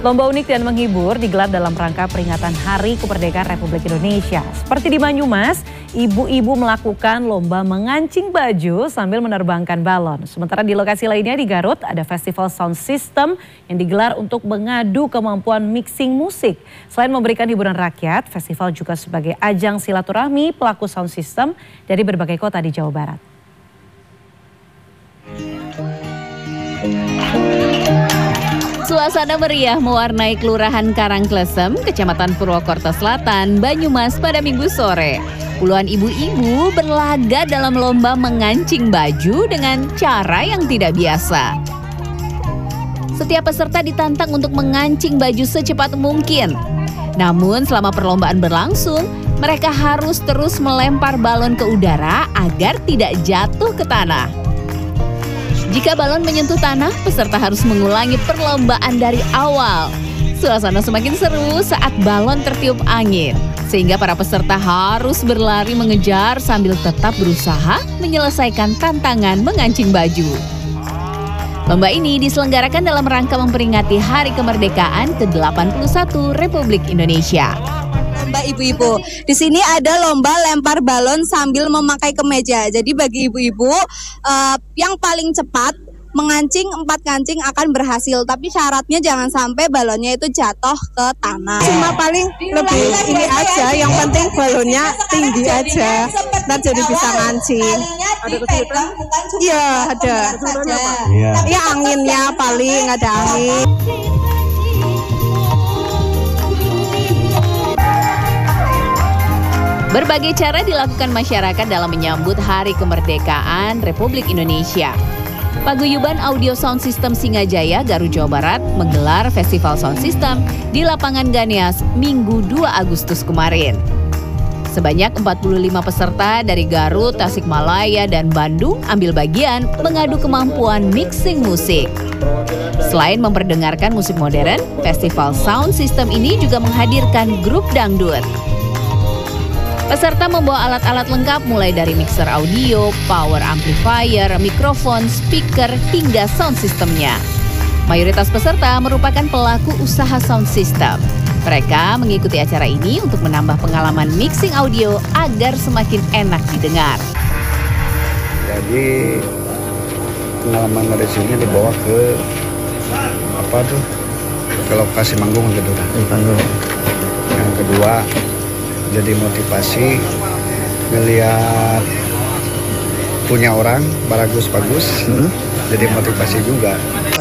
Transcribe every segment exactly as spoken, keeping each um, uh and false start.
Lomba unik dan menghibur digelar dalam rangka peringatan Hari Kemerdekaan Republik Indonesia. Seperti di Banyumas, ibu-ibu melakukan lomba mengancing baju sambil menerbangkan balon. Sementara di lokasi lainnya di Garut ada festival sound system yang digelar untuk mengadu kemampuan mixing musik. Selain memberikan hiburan rakyat, festival juga sebagai ajang silaturahmi pelaku sound system dari berbagai kota di Jawa Barat. Suasana meriah mewarnai Kelurahan Karangklesem, Kecamatan Purwokerto Selatan, Banyumas pada Minggu sore. Puluhan ibu-ibu berlaga dalam lomba mengancing baju dengan cara yang tidak biasa. Setiap peserta ditantang untuk mengancing baju secepat mungkin. Namun selama perlombaan berlangsung, mereka harus terus melempar balon ke udara agar tidak jatuh ke tanah. Jika balon menyentuh tanah, peserta harus mengulangi perlombaan dari awal. Suasana semakin seru saat balon tertiup angin, sehingga para peserta harus berlari mengejar sambil tetap berusaha menyelesaikan tantangan mengancing baju. Lomba ini diselenggarakan dalam rangka memperingati Hari Kemerdekaan ke delapan puluh satu Republik Indonesia. Mbak ibu-ibu, di sini ada lomba lempar balon sambil memakai kemeja. Jadi bagi ibu-ibu uh, yang paling cepat mengancing empat kancing akan berhasil. Tapi syaratnya jangan sampai balonnya itu jatuh ke tanah. Cuma paling lebih ini aja, yang penting balonnya tinggi aja. Ntar jadi bisa ngancing. Ada kesulitan? Iya ada. Iya. Ya anginnya paling ada angin. Berbagai cara dilakukan masyarakat dalam menyambut Hari Kemerdekaan Republik Indonesia. Paguyuban Audio Sound System Singajaya, Garut, Jawa Barat menggelar Festival Sound System di Lapangan Ganeas Minggu dua Agustus kemarin. Sebanyak empat puluh lima peserta dari Garut, Tasikmalaya, dan Bandung ambil bagian mengadu kemampuan mixing musik. Selain memperdengarkan musik modern, Festival Sound System ini juga menghadirkan grup dangdut. Peserta membawa alat-alat lengkap mulai dari mixer audio, power amplifier, mikrofon, speaker, hingga sound systemnya. Mayoritas peserta merupakan pelaku usaha sound system. Mereka mengikuti acara ini untuk menambah pengalaman mixing audio agar semakin enak didengar. Jadi pengalaman dari sini dibawa ke apa tuh ke lokasi manggung gitu. Yang kedua, jadi motivasi ngelihat punya orang bagus-bagus, hmm. jadi motivasi juga.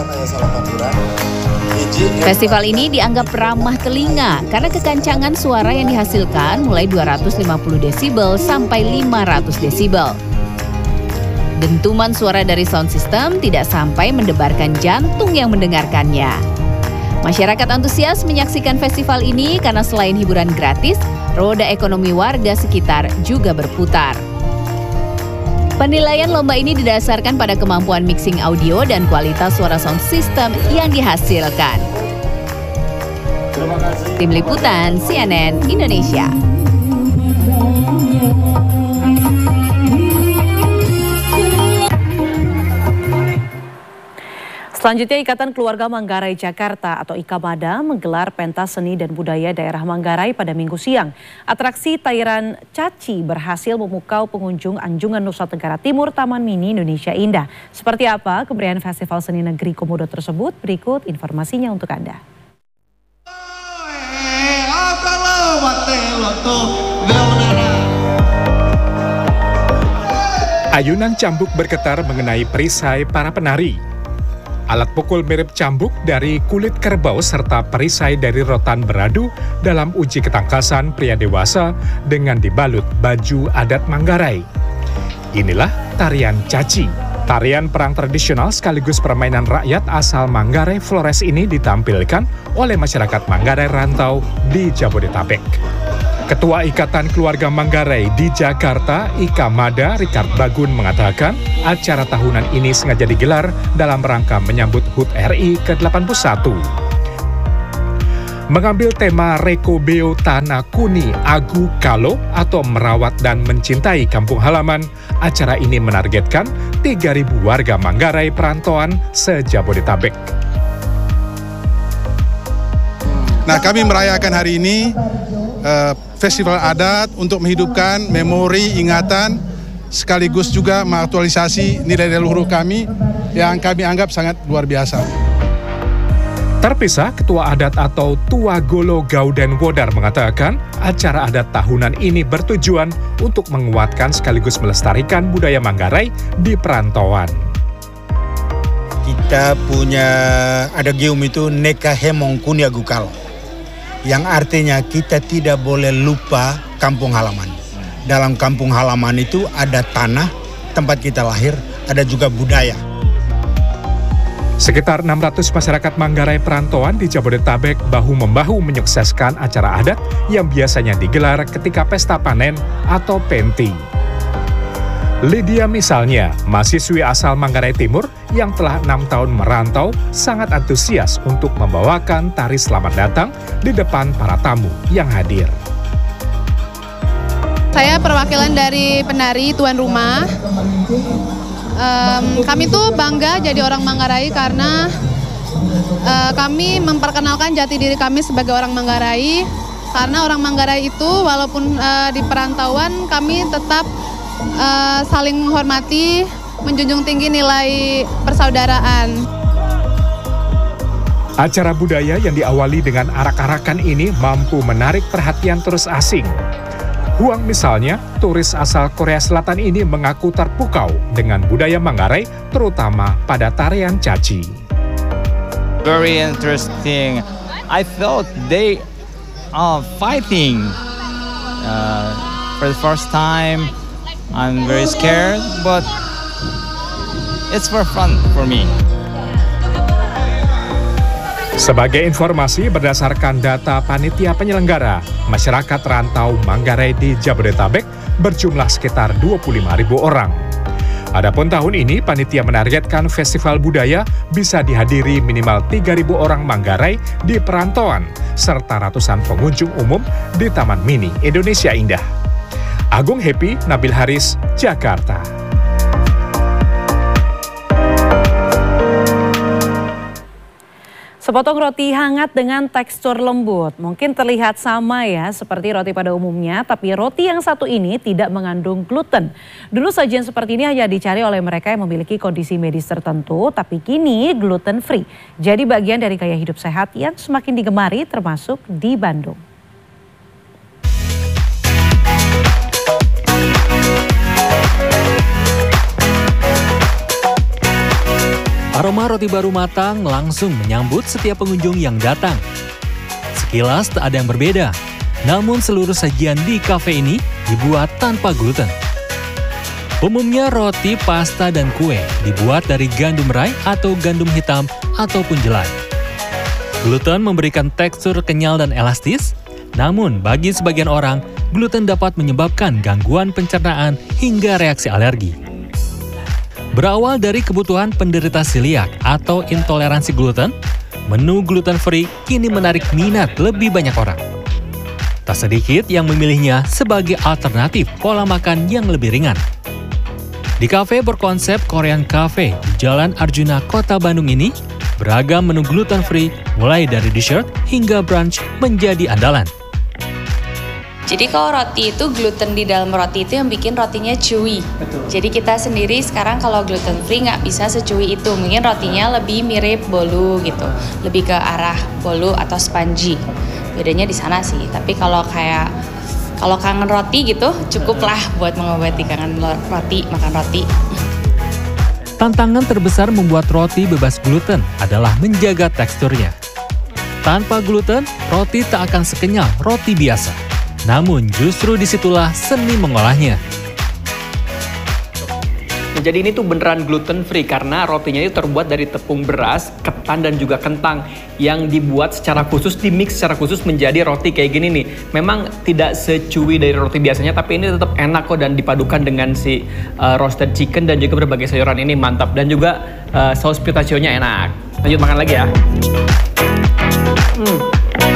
Festival ini dianggap ramah telinga karena kekancangan suara yang dihasilkan mulai dua ratus lima puluh desibel sampai lima ratus desibel. Dentuman suara dari sound system tidak sampai mendebarkan jantung yang mendengarkannya. Masyarakat antusias menyaksikan festival ini karena selain hiburan gratis, roda ekonomi warga sekitar juga berputar. Penilaian lomba ini didasarkan pada kemampuan mixing audio dan kualitas suara sound system yang dihasilkan. Tim Liputan C N N Indonesia. Selanjutnya, Ikatan Keluarga Manggarai Jakarta atau IKAMADA menggelar pentas seni dan budaya daerah Manggarai pada Minggu siang. Atraksi Tairan Caci berhasil memukau pengunjung Anjungan Nusa Tenggara Timur Taman Mini Indonesia Indah. Seperti apa kemeriahan Festival Seni Negeri Komodo tersebut? Berikut informasinya untuk Anda. Ayunan cambuk bergetar mengenai perisai para penari. Alat pukul mirip cambuk dari kulit kerbau serta perisai dari rotan beradu dalam uji ketangkasan pria dewasa dengan dibalut baju adat Manggarai. Inilah tarian Caci. Tarian perang tradisional sekaligus permainan rakyat asal Manggarai Flores ini ditampilkan oleh masyarakat Manggarai rantau di Jabodetabek. Ketua Ikatan Keluarga Manggarai di Jakarta, IKAMADA, Richard Bagun mengatakan acara tahunan ini sengaja digelar dalam rangka menyambut H U T R I ke delapan puluh satu. Mengambil tema Rekobeo Tanah Kuni Agu Kalo atau merawat dan mencintai kampung halaman, acara ini menargetkan tiga ribu warga Manggarai perantauan se-Jabodetabek. Nah, kami merayakan hari ini uh, festival adat untuk menghidupkan memori, ingatan, sekaligus juga mengaktualisasi nilai leluhur kami yang kami anggap sangat luar biasa. Terpisah, Ketua Adat atau Tua Golo Gauden Wodar mengatakan acara adat tahunan ini bertujuan untuk menguatkan sekaligus melestarikan budaya Manggarai di perantauan. Kita punya ada gium itu Neka Hemong Kunia Gukalo, yang artinya kita tidak boleh lupa kampung halaman. Dalam kampung halaman itu ada tanah, tempat kita lahir, ada juga budaya. Sekitar enam ratus masyarakat Manggarai perantauan di Jabodetabek bahu-membahu menyukseskan acara adat yang biasanya digelar ketika pesta panen atau penti. Lydia misalnya, mahasiswi asal Manggarai Timur yang telah enam tahun merantau, sangat antusias untuk membawakan tari selamat datang di depan para tamu yang hadir. Saya perwakilan dari penari tuan rumah. Um, kami tuh bangga jadi orang Manggarai karena uh, kami memperkenalkan jati diri kami sebagai orang Manggarai. Karena orang Manggarai itu walaupun uh, di perantauan kami tetap uh, saling menghormati, menjunjung tinggi nilai persaudaraan. Acara budaya yang diawali dengan arak-arakan ini mampu menarik perhatian turis asing. Huang misalnya, turis asal Korea Selatan ini mengaku terpukau dengan budaya Manggarai, terutama pada tarian caci. Very interesting. I thought they are fighting. Uh, for the first time, I'm very scared, but it's for fun for me. Sebagai informasi berdasarkan data panitia penyelenggara, masyarakat rantau Manggarai di Jabodetabek berjumlah sekitar dua puluh lima ribu orang. Adapun tahun ini panitia menargetkan festival budaya bisa dihadiri minimal tiga ribu orang Manggarai di perantauan serta ratusan pengunjung umum di Taman Mini Indonesia Indah. Agung Happy, Nabil Haris, Jakarta. Sepotong roti hangat dengan tekstur lembut. Mungkin terlihat sama ya seperti roti pada umumnya, tapi roti yang satu ini tidak mengandung gluten. Dulu sajian seperti ini hanya dicari oleh mereka yang memiliki kondisi medis tertentu, tapi kini gluten free. Jadi bagian dari gaya hidup sehat yang semakin digemari termasuk di Bandung. Aroma roti baru matang langsung menyambut setiap pengunjung yang datang. Sekilas tak ada yang berbeda, namun seluruh sajian di kafe ini dibuat tanpa gluten. Umumnya roti, pasta, dan kue dibuat dari gandum rai atau gandum hitam ataupun jelai. Gluten memberikan tekstur kenyal dan elastis, namun bagi sebagian orang, gluten dapat menyebabkan gangguan pencernaan hingga reaksi alergi. Berawal dari kebutuhan penderita seliak atau intoleransi gluten, menu gluten free kini menarik minat lebih banyak orang. Tak sedikit yang memilihnya sebagai alternatif pola makan yang lebih ringan. Di kafe berkonsep Korean Cafe di Jalan Arjuna, Kota Bandung ini, beragam menu gluten free mulai dari dessert hingga brunch menjadi andalan. Jadi kalau roti itu gluten di dalam roti itu yang bikin rotinya chewy. Betul. Jadi kita sendiri sekarang kalau gluten free nggak bisa sechewy itu. Mungkin rotinya lebih mirip bolu gitu, lebih ke arah bolu atau spongy. Bedanya di sana sih. Tapi kalau kayak kalau kangen roti gitu, cukuplah buat mengobati kangen roti, makan roti. Tantangan terbesar membuat roti bebas gluten adalah menjaga teksturnya. Tanpa gluten, roti tak akan sekenyal roti biasa. Namun justru disitulah seni mengolahnya. Jadi ini tuh beneran gluten free karena rotinya itu terbuat dari tepung beras, ketan dan juga kentang yang dibuat secara khusus, dimix secara khusus menjadi roti kayak gini nih. Memang tidak secuwi dari roti biasanya, tapi ini tetap enak kok dan dipadukan dengan si uh, roasted chicken dan juga berbagai sayuran ini mantap. Dan juga uh, saus pistachio-nya enak. Lanjut makan lagi ya. Hmm.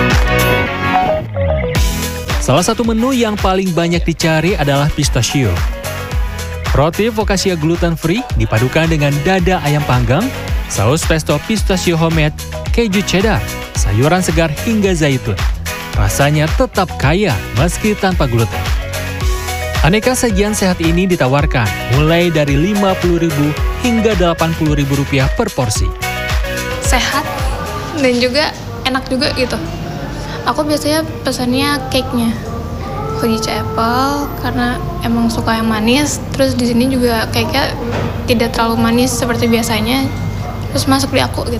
Salah satu menu yang paling banyak dicari adalah pistachio. Roti focaccia gluten free dipadukan dengan dada ayam panggang, saus pesto pistachio homemade, keju cheddar, sayuran segar hingga zaitun. Rasanya tetap kaya meski tanpa gluten. Aneka sajian sehat ini ditawarkan mulai dari lima puluh ribu rupiah hingga delapan puluh ribu rupiah per porsi. Sehat dan juga enak juga gitu. Aku biasanya pesannya cake-nya. Hojicha apple karena emang suka yang manis. Terus di sini juga cake-nya tidak terlalu manis seperti biasanya. Terus masuk di aku gitu.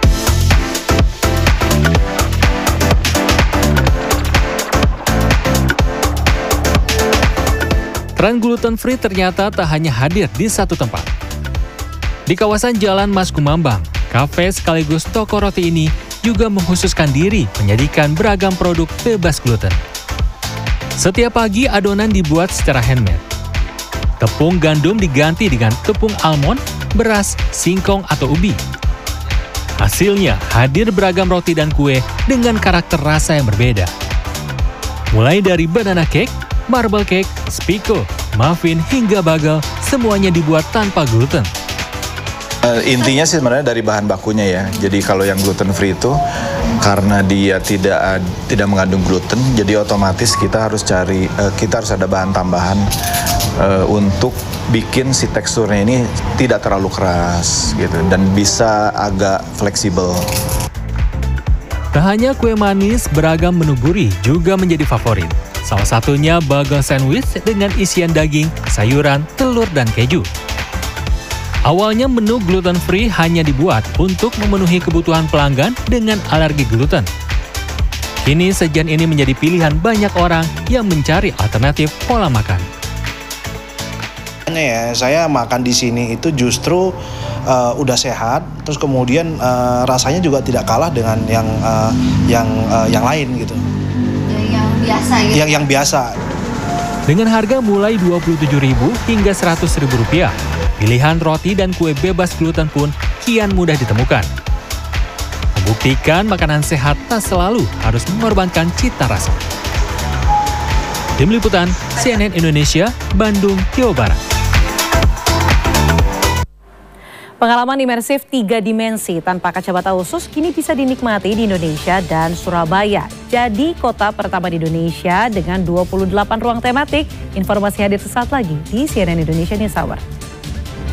Tren gluten free ternyata tak hanya hadir di satu tempat. Di kawasan Jalan Mas Kumambang, kafe sekaligus toko roti ini juga mengkhususkan diri menyajikan beragam produk bebas gluten. Setiap pagi adonan dibuat secara handmade. Tepung gandum diganti dengan tepung almond, beras, singkong atau ubi. Hasilnya hadir beragam roti dan kue dengan karakter rasa yang berbeda. Mulai dari banana cake, marble cake, spiko, muffin hingga bagel, semuanya dibuat tanpa gluten. Uh, intinya sih sebenarnya dari bahan bakunya ya. Jadi kalau yang gluten free itu karena dia tidak tidak mengandung gluten, jadi otomatis kita harus cari uh, kita harus ada bahan tambahan uh, untuk bikin si teksturnya ini tidak terlalu keras gitu dan bisa agak fleksibel. Tak hanya kue manis, beragam menu gurih juga menjadi favorit. Salah satunya bagel sandwich dengan isian daging, sayuran, telur, dan keju. Awalnya menu gluten free hanya dibuat untuk memenuhi kebutuhan pelanggan dengan alergi gluten. Kini sajian ini menjadi pilihan banyak orang yang mencari alternatif pola makan. Ya, saya makan di sini itu justru uh, udah sehat, terus kemudian uh, rasanya juga tidak kalah dengan yang uh, yang uh, yang lain gitu. Yang biasa gitu. Yang yang biasa. Dengan harga mulai dua puluh tujuh ribu rupiah hingga seratus ribu rupiah, pilihan roti dan kue bebas gluten pun kian mudah ditemukan. Membuktikan makanan sehat tak selalu harus mengorbankan cita rasa. Tim Liputan C N N Indonesia, Bandung, Jawa Barat. Pengalaman imersif tiga dimensi tanpa kacamata khusus kini bisa dinikmati di Indonesia dan Surabaya. Jadi kota pertama di Indonesia dengan dua puluh delapan ruang tematik. Informasi hadir sesaat lagi di C N N Indonesia News Hour.